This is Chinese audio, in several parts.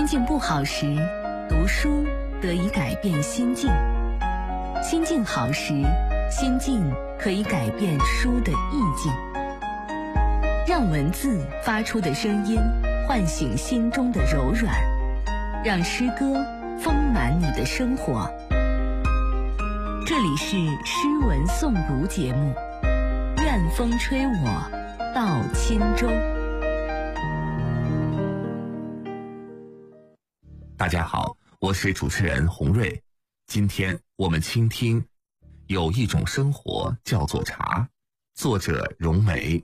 心境不好时，读书得以改变心境；心境好时，心境可以改变书的意境。让文字发出的声音唤醒心中的柔软，让诗歌丰满你的生活。这里是诗文诵读节目，愿风吹我到轻舟。 大家好，我是主持人洪瑞。今天我们倾听有一种生活叫做茶，作者荣梅。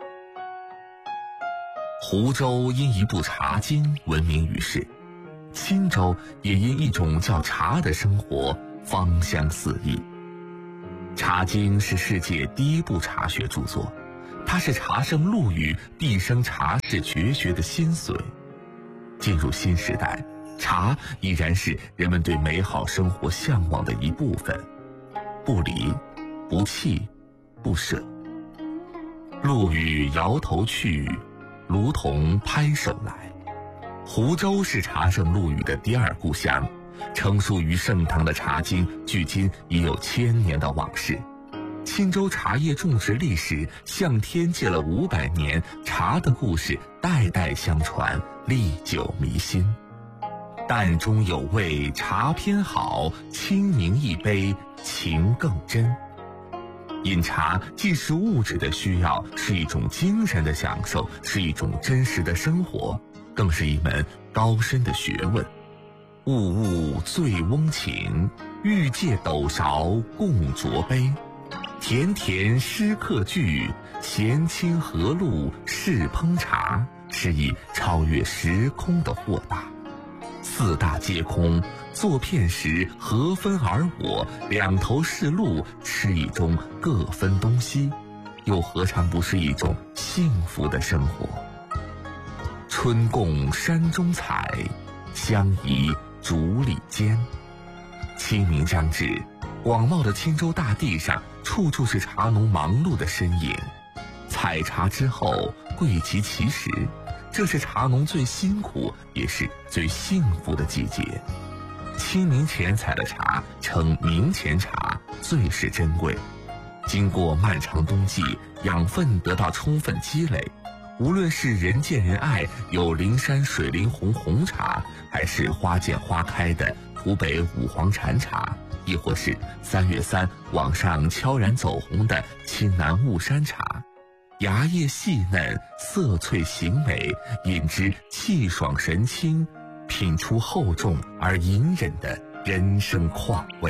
湖州因一部茶经闻名于世，青州也因一种叫茶的生活芳香四溢。茶经是世界第一部茶学著作，它是茶圣陆羽毕生茶事绝学的心髓。进入新时代，茶依然是人们对美好生活向往的一部分，不离不弃不舍。陆羽摇头去，卢仝拍手来。湖州是茶圣陆羽的第二故乡，成书于盛唐的茶经距今已有1000年的往事。青州茶叶种植历史向天借了500年，茶的故事代代相传，历久弥新。淡中有味茶偏好，清明一杯情更真。饮茶既是物质的需要，是一种精神的享受，是一种真实的生活，更是一门高深的学问。物物醉翁情，欲借斗勺共酌杯。甜甜诗客聚，闲清和路是烹茶，是以超越时空的豁达。四大皆空，坐片时何分而我？两头是路，吃一盅各分东西，又何尝不是一种幸福的生活？春共山中采，相宜竹里间。清明将至，广袤的青州大地上，处处是茶农忙碌的身影。采茶之后，桂其其实，这是茶农最辛苦也是最幸福的季节。清明前采的茶称明前茶，最是珍贵。经过漫长冬季，养分得到充分积累，无论是人见人爱有灵山水灵红红茶，还是花见花开的湖北五黄禅茶，亦或是3月3网上悄然走红的青南雾山茶，芽叶细嫩，色翠形美，饮之气爽神清，品出厚重而隐忍的人生况味。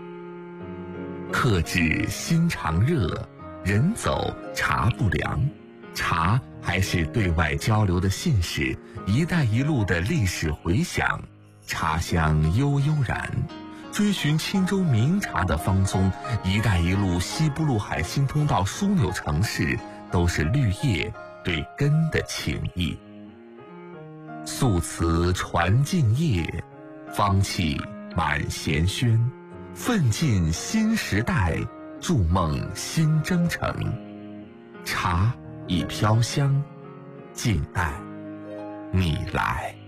客至心常热，人走茶不凉。茶还是对外交流的信使，一带一路的历史回响，茶香悠悠然。追寻青州名茶的芳踪，一带一路西部陆海新通道枢纽城市，都是绿叶对根的情谊。素词传静夜，芳气满闲轩。奋进新时代，筑梦新征程。茶已飘香，静待你来。